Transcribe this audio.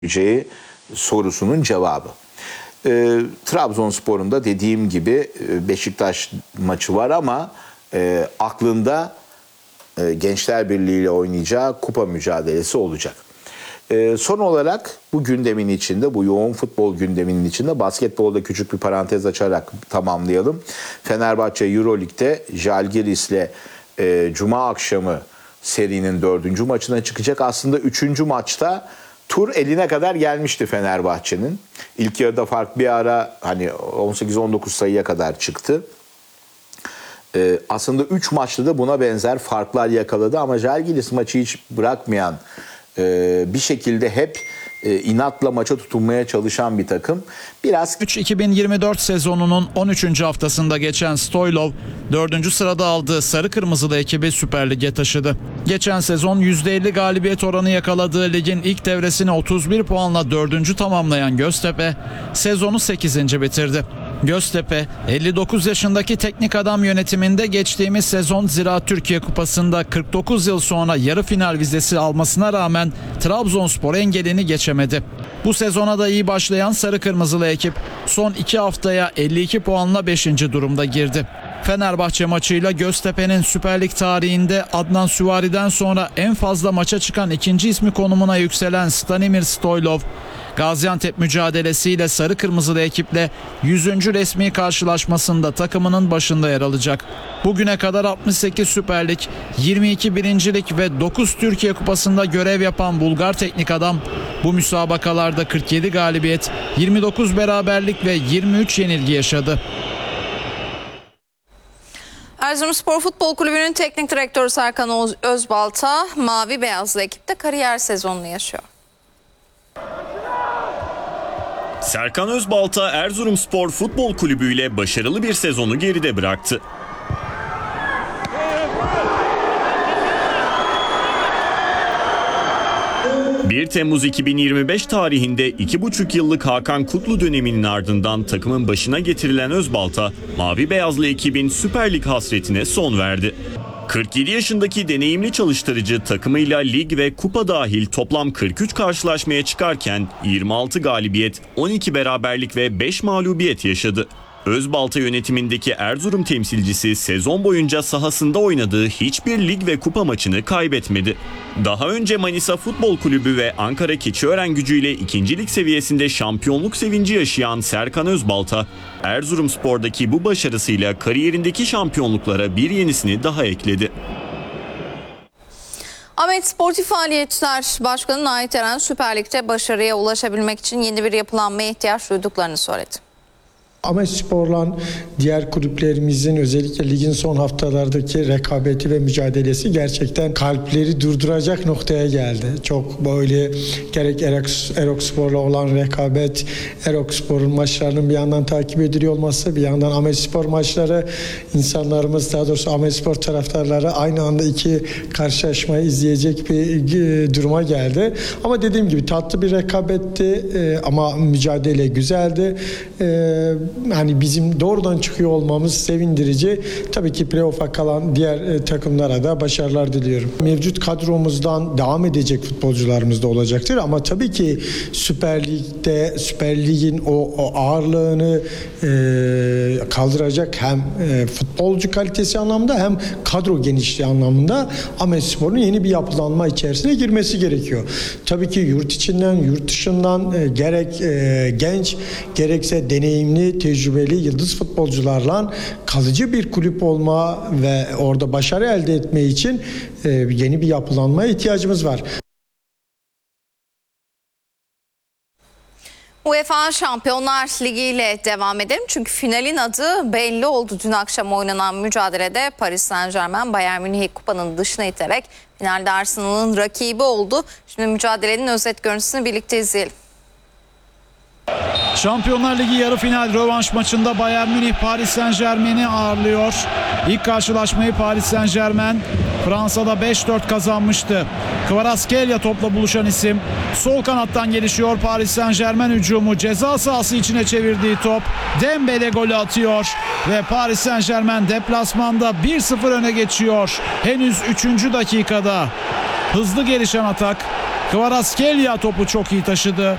sorusunun cevabı. Trabzonspor'un da dediğim gibi Beşiktaş maçı var ama aklında Gençler Birliği ile oynayacağı kupa mücadelesi olacak. Son olarak bu gündemin içinde, bu yoğun futbol gündeminin içinde basketbolda küçük bir parantez açarak tamamlayalım. Fenerbahçe Euroleague'de Žalgiris'le Cuma akşamı serinin 4. maçına çıkacak. Aslında 3. maçta tur eline kadar gelmişti Fenerbahçe'nin. İlk yarıda fark bir ara hani 18-19 sayıya kadar çıktı. Aslında 3 maçta da buna benzer farklar yakaladı ama Žalgiris maçı hiç bırakmayan, bir şekilde hep inatla maça tutunmaya çalışan bir takım. Biraz 2024 sezonunun 13. haftasında geçen Stoylov 4. sırada aldığı sarı kırmızılı ekibi Süper Lig'e taşıdı. Geçen sezon %50 galibiyet oranı yakaladığı ligin ilk devresini 31 puanla 4. tamamlayan Göztepe sezonu 8. bitirdi. Göztepe 59 yaşındaki teknik adam yönetiminde geçtiğimiz sezon Ziraat Türkiye Kupası'nda 49 yıl sonra yarı final vizesi almasına rağmen Trabzonspor engelini geçemedi. Bu sezona da iyi başlayan sarı kırmızılı ekip son 2 haftaya 52 puanla 5. durumda girdi. Fenerbahçe maçıyla Göztepe'nin Süper Lig tarihinde Adnan Süvari'den sonra en fazla maça çıkan ikinci ismi konumuna yükselen Stanimir Stoylov, Gaziantep mücadelesiyle sarı kırmızılı ekiple 100. resmi karşılaşmasında takımının başında yer alacak. Bugüne kadar 68 Süper Lig, 22 Birincilik ve 9 Türkiye Kupası'nda görev yapan Bulgar teknik adam bu müsabakalarda 47 galibiyet, 29 beraberlik ve 23 yenilgi yaşadı. Erzurumspor Futbol Kulübü'nün teknik direktörü Serkan Özbalta mavi beyazlı ekipte kariyer sezonunu yaşıyor. Serkan Özbalta Erzurumspor Futbol Kulübü ile başarılı bir sezonu geride bıraktı. ...1 Temmuz 2025 tarihinde 2,5 yıllık Hakan Kutlu döneminin ardından takımın başına getirilen Özbalta, mavi beyazlı ekibin Süper Lig hasretine son verdi. 47 yaşındaki deneyimli çalıştırıcı takımıyla lig ve kupa dahil toplam 43 karşılaşmaya çıkarken 26 galibiyet, 12 beraberlik ve 5 mağlubiyet yaşadı. Özbalta yönetimindeki Erzurum temsilcisi sezon boyunca sahasında oynadığı hiçbir lig ve kupa maçını kaybetmedi. Daha önce Manisa Futbol Kulübü ve Ankara Keçiören ile 2. lig seviyesinde şampiyonluk sevinci yaşayan Serkan Özbalta, Erzurumspor'daki bu başarısıyla kariyerindeki şampiyonluklara bir yenisini daha ekledi. Ahmet Sportif Faaliyetler Başkanı Nait Eren Süper Lig'de başarıya ulaşabilmek için yeni bir yapılanmaya ihtiyaç duyduklarını söyledi. Ahmetspor'la diğer kulüplerimizin özellikle ligin son haftalardaki rekabeti ve mücadelesi gerçekten kalpleri durduracak noktaya geldi. Çok böyle gerek Erokspor'la olan rekabet, Erokspor'un maçlarının bir yandan takip ediliyor olması, bir yandan Ahmetspor maçları, insanlarımız daha doğrusu Ahmetspor taraftarları aynı anda iki karşılaşmayı izleyecek bir duruma geldi. Ama dediğim gibi tatlı bir rekabetti ama mücadele güzeldi. Yani bizim doğrudan çıkıyor olmamız sevindirici. Tabii ki playoff'a kalan diğer takımlara da başarılar diliyorum. Mevcut kadromuzdan devam edecek futbolcularımız da olacaktır ama tabii ki Süper Lig'de Süper Lig'in o ağırlığını kaldıracak hem futbolcu kalitesi anlamında hem kadro genişliği anlamında Ahmetspor'un yeni bir yapılanma içerisine girmesi gerekiyor. Tabii ki yurt içinden, yurt dışından gerek genç gerekse deneyimli, tecrübeli yıldız futbolcularla kalıcı bir kulüp olma ve orada başarı elde etme için yeni bir yapılanmaya ihtiyacımız var. UEFA Şampiyonlar Ligi ile devam edelim. Çünkü finalin adı belli oldu. Dün akşam oynanan mücadelede Paris Saint-Germain Bayern Münih'i kupanın dışına iterek finalde Arsenal'ın rakibi oldu. Şimdi mücadelenin özet görüntüsünü birlikte izleyelim. Şampiyonlar Ligi yarı final rövanş maçında Bayern Münih Paris Saint-Germain'i ağırlıyor. İlk karşılaşmayı Paris Saint-Germain Fransa'da 5-4 kazanmıştı. Kvaratskhelia topla buluşan isim. Sol kanattan gelişiyor Paris Saint-Germain hücumu. Ceza sahası içine çevirdiği top. Dembele golü atıyor ve Paris Saint-Germain deplasmanda 1-0 öne geçiyor. Henüz 3. dakikada hızlı gelişen atak Kvaratskhelia topu çok iyi taşıdı.